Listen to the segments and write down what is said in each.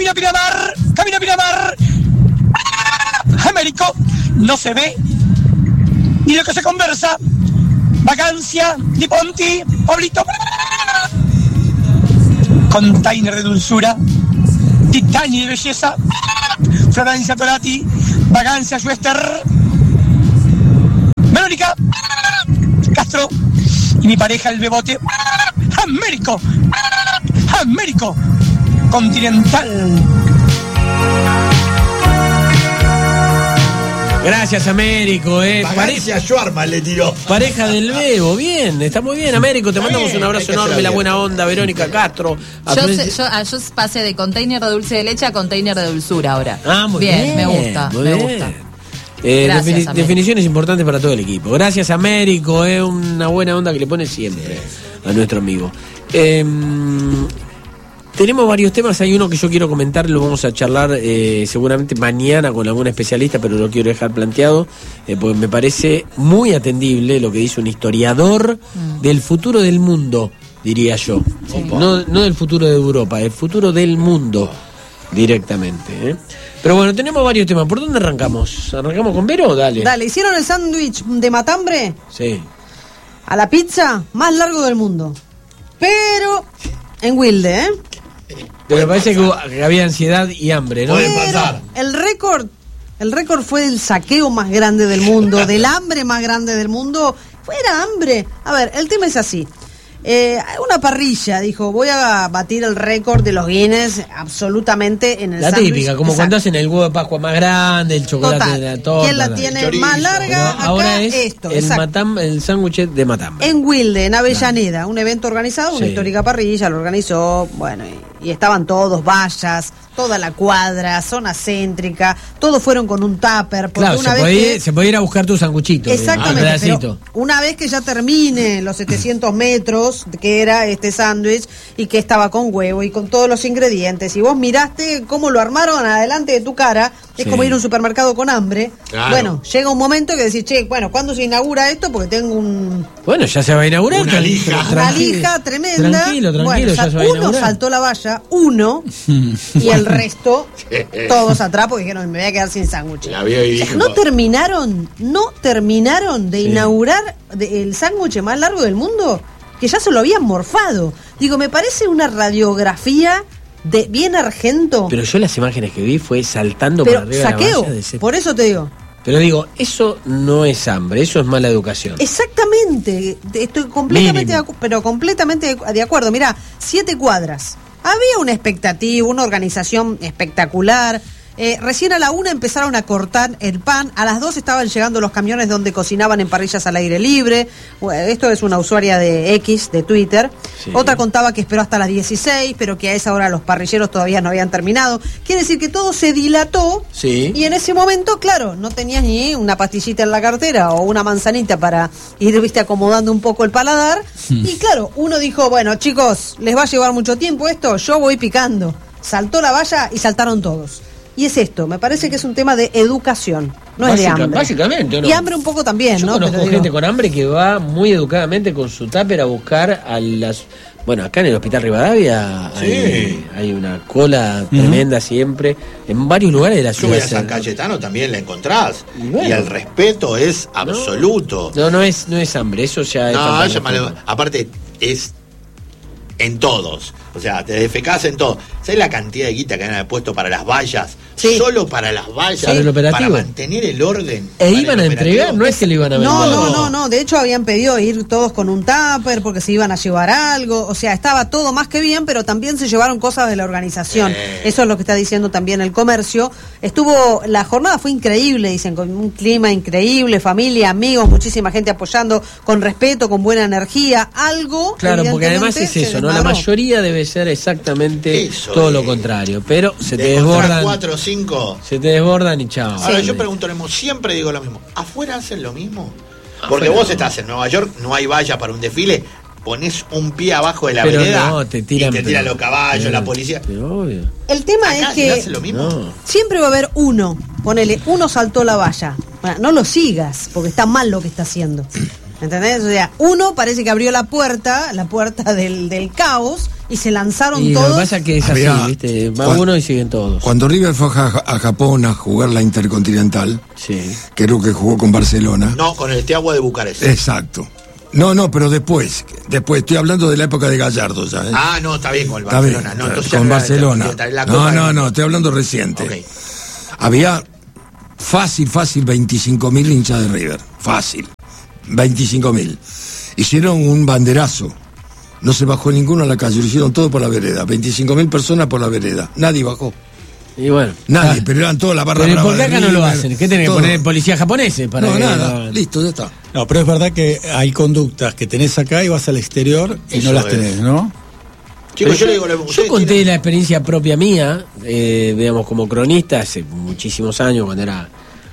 Camino Pinamar. Américo, no se ve ni lo que se conversa. Vacancia, Di Ponti, Pablito. Container de dulzura, Titani de belleza, Florencia Torati, Vagancia Schwester, Verónica Castro y mi pareja el Bebote. Américo Continental. Gracias, Américo. Vagancia Schwarman le tiró. Pareja del Bebo, bien, está muy bien, Américo. Te mandamos un abrazo enorme, la buena onda, Verónica Castro. Yo pasé de container de dulce de leche a container de dulzura ahora. Muy bien. Me gusta. Gracias, definiciones importantes para todo el equipo. Gracias, Américo, una buena onda que le pone siempre a nuestro amigo. Tenemos varios temas, hay uno que yo quiero comentar, lo vamos a charlar seguramente mañana con algún especialista, pero lo quiero dejar planteado, porque me parece muy atendible lo que dice un historiador del futuro del mundo, diría yo. Sí. No del futuro de Europa, el futuro del mundo directamente. Pero bueno, tenemos varios temas. ¿Por dónde arrancamos? ¿Arrancamos con Vero? Dale, ¿hicieron el sándwich de matambre? Sí. A la pizza más largo del mundo. Pero en Wilde, Pero me parece que había ansiedad y hambre, ¿no? Puede pasar. El récord fue el saqueo más grande del mundo, del hambre más grande del mundo. Era hambre. A ver, el tema es así. Una parrilla dijo, voy a batir el récord de los Guinness absolutamente en el la sándwich. Típica, como cuando hacen el huevo de Pascua más grande, el chocolate de la torta. ¿Quién la tiene más larga? Acá ahora es esto, el sándwich de matambre. En Wilde, en Avellaneda, un evento organizado, una histórica parrilla, lo organizó, bueno, y estaban todos, vallas, toda la cuadra, zona céntrica, todos fueron con un tupper. Claro, se podía ir a buscar tu sanguchito. Exactamente, pero una vez que ya termine los 700 metros, que era este sándwich, y que estaba con huevo y con todos los ingredientes, y vos miraste cómo lo armaron adelante de tu cara, es como ir a un supermercado con hambre. Claro. Bueno, llega un momento que decís, ¿cuándo se inaugura esto? Porque tengo un... Bueno, ya se va a inaugurar. Una lija tremenda. Tranquilo, bueno, ya se va a inaugurar. Uno saltó la valla, y el resto, todos atrás, porque dijeron, me voy a quedar sin sándwich. No terminaron de inaugurar el sándwich más largo del mundo, que ya se lo habían morfado. Digo, me parece una radiografía de bien argento. Pero yo las imágenes que vi fue saltando pero por arriba saqueo, de la valla. por eso te digo. Pero digo, eso no es hambre, eso es mala educación. Exactamente, estoy completamente de acuerdo. Mirá, 7 cuadras. Había una expectativa, una organización espectacular. Recién a la 1 empezaron a cortar el pan, a las 2 estaban llegando los camiones donde cocinaban en parrillas al aire libre. Bueno, esto es una usuaria de X, de Twitter. Sí. Otra contaba que esperó hasta las 16, pero que a esa hora los parrilleros todavía no habían terminado. Quiere decir que todo se dilató, y en ese momento, claro, no tenías ni una pastillita en la cartera o una manzanita para ir, acomodando un poco el paladar. Y claro, uno dijo, bueno, chicos, les va a llevar mucho tiempo esto, yo voy picando. Saltó la valla y saltaron todos. Y es esto, me parece que es un tema de educación, no es de hambre. Básicamente, ¿no? Y hambre un poco también, Yo conozco gente con hambre que va muy educadamente con su tupper a buscar a las... Bueno, acá en el Hospital Rivadavia hay una cola tremenda siempre, en varios lugares de la ciudad. Yo voy a San Cayetano, también la encontrás. Y el respeto es absoluto. No es hambre, eso ya es... Aparte, es en todos. O sea, te defecás en todo. ¿Sabes la cantidad de guita que han puesto para las vallas? Sí. Solo para las vallas, para mantener el orden. Iban a entregar, no es que le iban a vender. No. De hecho, habían pedido ir todos con un tupper porque se iban a llevar algo. O sea, estaba todo más que bien, pero también se llevaron cosas de la organización. Eso es lo que está diciendo también el comercio. La jornada fue increíble, dicen, con un clima increíble, familia, amigos, muchísima gente apoyando, con respeto, con buena energía. Algo. Claro, porque además es eso, ¿no? La mayoría debe ser exactamente eso, todo lo contrario. Pero se te desbordan. 4 o 5. Se te desbordan y chao. Ahora yo pregunto, siempre digo lo mismo. ¿Afuera hacen lo mismo? Porque vos estás en Nueva York, no hay valla para un desfile, pones un pie abajo de la vereda te tiran los caballos, la policía. El tema es que hace lo mismo. Siempre va a haber uno. Ponele, uno saltó la valla. Bueno, no lo sigas, porque está mal lo que está haciendo. ¿Entendés? O sea, uno parece que abrió la puerta del caos, y se lanzaron y todos. Lo que pasa es que es así, ¿viste? Va uno y siguen todos. Cuando River fue a Japón a jugar la Intercontinental, sí, creo que jugó con Barcelona. No, con el Steaua de Bucarest. Exacto. No, pero después estoy hablando de la época de Gallardo ya. No, está bien, con el Barcelona. No, con Barcelona. No, estoy hablando reciente. Okay. Había fácil 25.000 hinchas de River. Fácil. 25.000. Hicieron un banderazo. No se bajó ninguno a la calle, lo hicieron todo por la vereda. 25.000 personas por la vereda. Nadie bajó. Y bueno. Nadie, pero eran todas las barras bravas. ¿Por qué acá no lo hacen? ¿Qué tienen que poner policías japoneses para no, que nada, listo, ya está. No, pero es verdad que hay conductas que tenés acá y vas al exterior y eso no las tenés, ¿no? Chicos, yo conté la experiencia propia mía, digamos, como cronista, hace muchísimos años, cuando era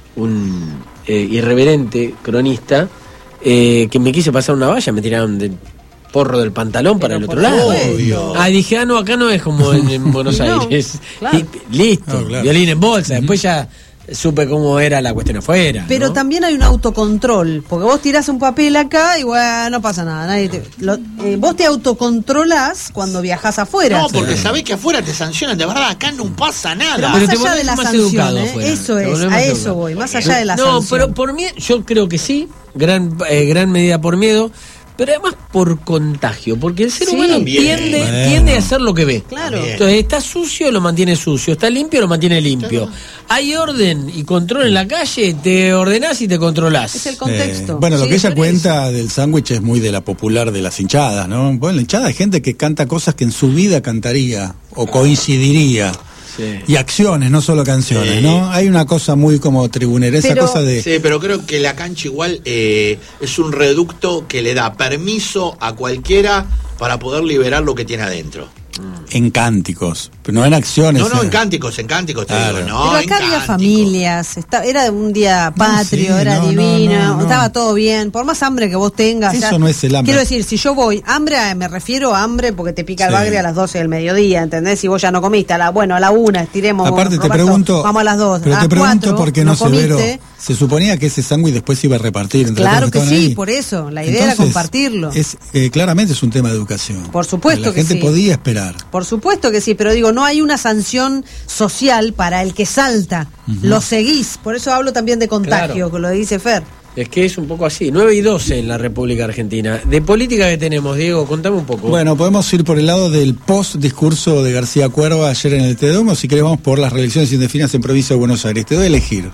un irreverente cronista, que me quise pasar una valla, me tiraron del porro del pantalón para el otro lado. Obvio. Dije, no, acá no es como en Buenos Aires. Claro. Y listo, claro. Violín en bolsa, después ya supe cómo era la cuestión afuera. Pero ¿no? también hay un autocontrol, porque vos tirás un papel acá y bueno, no pasa nada. Vos te autocontrolás cuando viajás afuera. No, porque sabés que afuera te sancionan, de verdad, acá no pasa nada. Pero más te allá de la más sanción, educado afuera. eso Te es, volvés a más eso educado. voy, más allá de la sanción. No, pero por mí, yo creo que sí, gran medida por miedo, pero además por contagio, porque el ser humano tiende a hacer lo que ve. Claro. Entonces, está sucio, lo mantiene sucio, está limpio, lo mantiene limpio. Hay orden y control en la calle, te ordenás y te controlás. Es el contexto. Bueno, lo Sí, que ella por cuenta del sándwich es muy de la popular de las hinchadas, ¿no? Bueno, la hinchada hay gente que canta cosas que en su vida cantaría o coincidiría. Sí. Y acciones, no solo canciones, ¿no? Hay una cosa muy como tribunera, esa cosa de... Sí, pero creo que la cancha igual es un reducto que le da permiso a cualquiera para poder liberar lo que tiene adentro. En cánticos, pero no en acciones. No, en cánticos, claro. digo, no. Pero acá había familias, era un día patrio, era divino, estaba todo bien, por más hambre que vos tengas. Eso no es el hambre. Quiero decir, si yo voy, hambre, me refiero a hambre porque te pica el bagre a las 12 del mediodía, ¿entendés? Si vos ya no comiste, a la 1, estiremos. Aparte Roberto, te pregunto, vamos a las 2, pero a te las pregunto 4, por qué no comiste. Severo. Se suponía que ese sándwich después se iba a repartir entre Claro todos que los sí, estaban ahí. por eso, la idea era compartirlo. Claramente es un tema de educación. Por supuesto que sí. La gente podía esperar. Por supuesto que sí, pero digo, no hay una sanción social para el que salta. Lo seguís, por eso hablo también de contagio, que lo dice Fer. Es que es un poco así, 9:12 en la República Argentina. De política que tenemos, Diego, contame un poco. Bueno, podemos ir por el lado del post-discurso de García Cuerva ayer en el TEDOM, o si querés vamos por las reelecciones indefinidas en provincia de Buenos Aires. Te doy a elegir.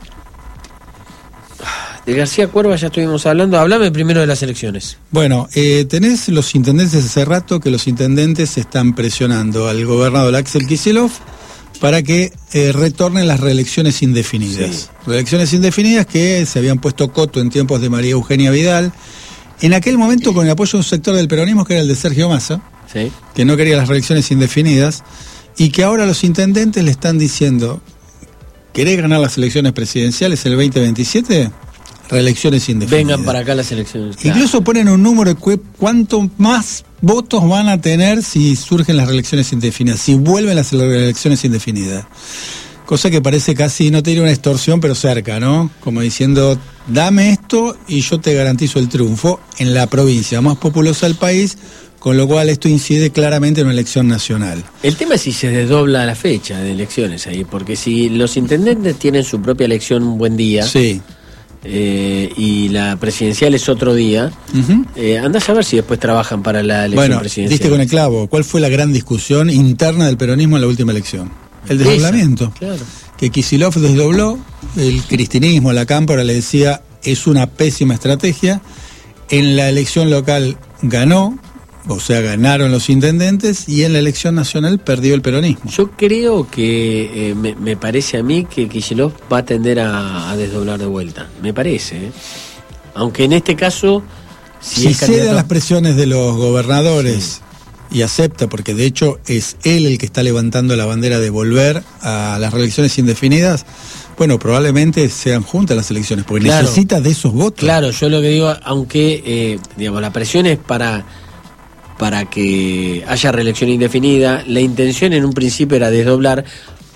De García Cuerva ya estuvimos hablando. Háblame primero de las elecciones. Bueno, tenés los intendentes hace rato que los intendentes están presionando al gobernador Axel Kicillof para que retornen las reelecciones indefinidas. Sí. Reelecciones indefinidas que se habían puesto coto en tiempos de María Eugenia Vidal. En aquel momento con el apoyo de un sector del peronismo que era el de Sergio Massa, que no quería las reelecciones indefinidas, y que ahora los intendentes le están diciendo, ¿querés ganar las elecciones presidenciales el 2027? Reelecciones indefinidas. Vengan para acá las elecciones. Incluso ponen un número de cuánto más votos van a tener si surgen las reelecciones indefinidas, si vuelven las reelecciones indefinidas. Cosa que parece casi, no te diría una extorsión, pero cerca, ¿no? Como diciendo, dame esto y yo te garantizo el triunfo en la provincia más populosa del país, con lo cual esto incide claramente en una elección nacional. El tema es si se desdobla la fecha de elecciones ahí, porque si los intendentes tienen su propia elección un buen día... Sí. Y la presidencial es otro día, andás a ver si después trabajan para la elección presidencial. Diste con el clavo. ¿Cuál fue la gran discusión interna del peronismo en la última elección? El desdoblamiento. Claro. Que Kicillof desdobló, el cristinismo, la cámpora le decía, es una pésima estrategia. En la elección local ganó, o sea, ganaron los intendentes, y en la elección nacional perdió el peronismo. Yo creo que, me parece a mí que Kicillof va a tender a desdoblar de vuelta. Me parece, Aunque en este caso... Si cede a las presiones de los gobernadores y acepta, porque de hecho es él el que está levantando la bandera de volver a las reelecciones indefinidas, bueno, probablemente sean juntas las elecciones, porque necesita de esos votos. Claro, yo lo que digo, aunque, digamos, la presión es para que haya reelección indefinida, la intención en un principio era desdoblar,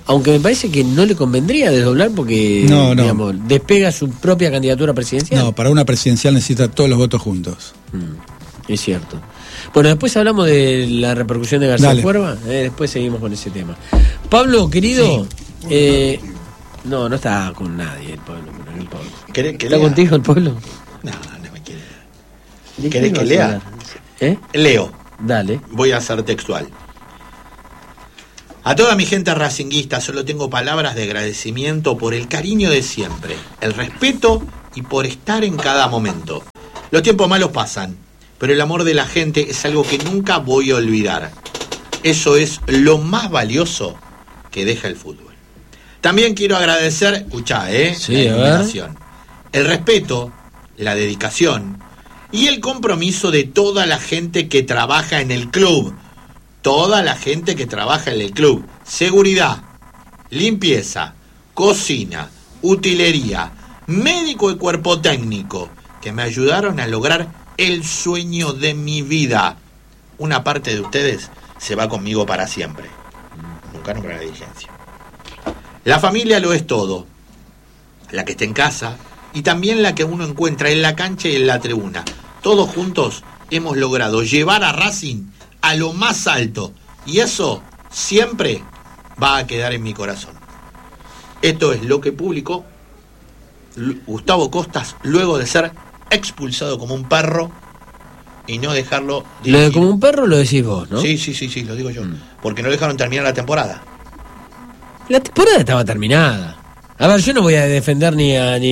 Aunque me parece que no le convendría desdoblar porque digamos, despega su propia candidatura presidencial. No, para una presidencial necesita todos los votos juntos. Es cierto. Bueno, después hablamos de la repercusión de García Cuerva. Después seguimos con ese tema. Pablo, querido, no está con nadie el Pablo. ¿Está contigo el Pablo? No me quiere. ¿Querés que lea? Leo. Dale. Voy a ser textual. A toda mi gente racinguista solo tengo palabras de agradecimiento por el cariño de siempre, el respeto y por estar en cada momento. Los tiempos malos pasan, pero el amor de la gente es algo que nunca voy a olvidar. Eso es lo más valioso que deja el fútbol. También quiero agradecer, escuchá, sí, la iluminación, el respeto, la dedicación y el compromiso de toda la gente que trabaja en el club. Toda la gente que trabaja en el club. Seguridad, limpieza, cocina, utilería, médico y cuerpo técnico, que me ayudaron a lograr el sueño de mi vida. Una parte de ustedes se va conmigo para siempre. Nunca nombra la dirigencia. La familia lo es todo. La que está en casa y también la que uno encuentra en la cancha y en la tribuna. Todos juntos hemos logrado llevar a Racing a lo más alto, y eso siempre va a quedar en mi corazón. Esto es lo que publicó Gustavo Costas luego de ser expulsado como un perro y no dejarlo dirigir. Lo de como un perro lo decís vos, ¿no? Sí, lo digo yo. Porque no dejaron terminar la temporada. La temporada estaba terminada. A ver, yo no voy a defender ni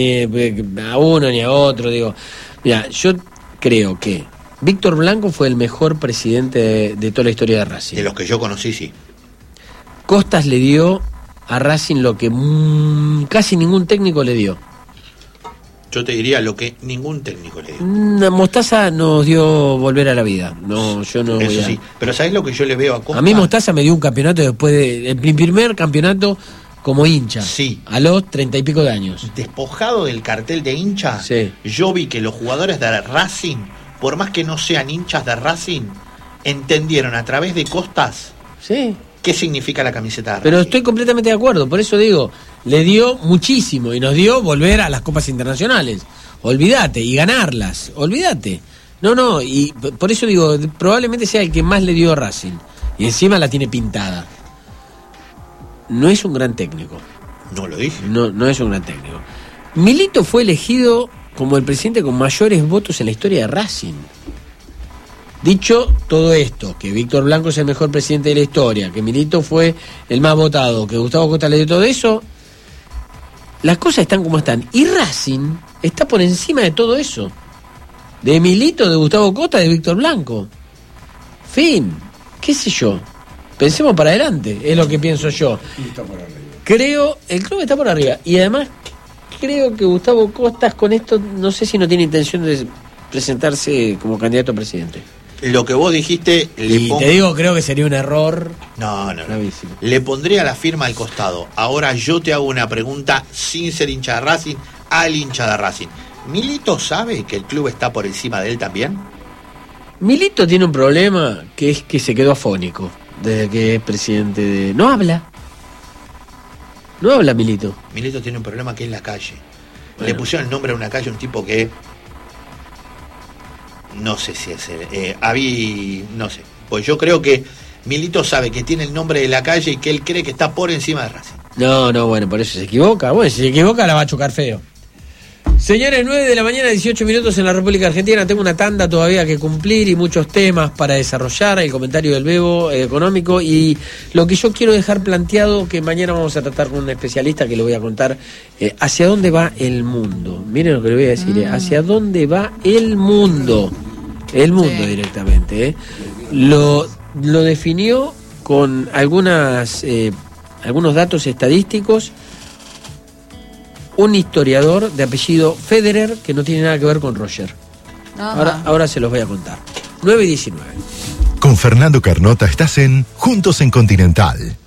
a uno ni a otro, digo. Mira, yo creo que Víctor Blanco fue el mejor presidente de toda la historia de Racing. De los que yo conocí, sí. Costas le dio a Racing lo que casi ningún técnico le dio. Yo te diría lo que ningún técnico le dio. Mostaza nos dio volver a la vida. No, yo no. Eso sí. Pero ¿sabés lo que yo le veo a Costas? A mí Mostaza me dio un campeonato después de mi primer campeonato como hincha. Sí. A los 30 y pico de años. Despojado del cartel de hincha, sí. Yo vi que los jugadores de Racing, por más que no sean hinchas de Racing, entendieron a través de Costas qué significa la camiseta de Racing. Pero estoy completamente de acuerdo, por eso digo, le dio muchísimo y nos dio volver a las copas internacionales. Olvídate, y ganarlas, olvídate. No, y por eso digo, probablemente sea el que más le dio a Racing. Y encima la tiene pintada. No es un gran técnico. No lo dije. No es un gran técnico. Milito fue elegido como el presidente con mayores votos en la historia de Racing. Dicho todo esto, que Víctor Blanco es el mejor presidente de la historia, que Milito fue el más votado, que Gustavo Costa le dio todo eso, las cosas están como están. Y Racing está por encima de todo eso. De Milito, de Gustavo Costa, de Víctor Blanco. Fin, qué sé yo. Pensemos para adelante, es lo que pienso yo. Creo, el club está por arriba. Y además creo que Gustavo Costas con esto, no sé si no tiene intención de presentarse como candidato a presidente. Lo que vos dijiste... Te digo, creo que sería un error. No. Le pondría la firma al costado. Ahora yo te hago una pregunta sin ser hincha de Racing, al hincha de Racing. ¿Milito sabe que el club está por encima de él también? Milito tiene un problema, que es que se quedó afónico desde que es presidente de... No habla Milito. Milito tiene un problema que es la calle. Bueno. Le pusieron el nombre a una calle a un tipo que... No sé si es no sé. Pues yo creo que Milito sabe que tiene el nombre de la calle y que él cree que está por encima de Racing. No, bueno, por eso se equivoca. Bueno, si se equivoca la va a chocar feo. Señores, 9 de la mañana, 18 minutos en la República Argentina. Tengo una tanda todavía que cumplir y muchos temas para desarrollar. El comentario del Bebo económico y lo que yo quiero dejar planteado, que mañana vamos a tratar con un especialista que le voy a contar hacia dónde va el mundo. Miren lo que le voy a decir, hacia dónde va el mundo. El mundo directamente. Lo definió con algunos datos estadísticos un historiador de apellido Federer, que no tiene nada que ver con Roger. Ahora se los voy a contar. 9:19. Con Fernando Carnota estás en Juntos en Continental.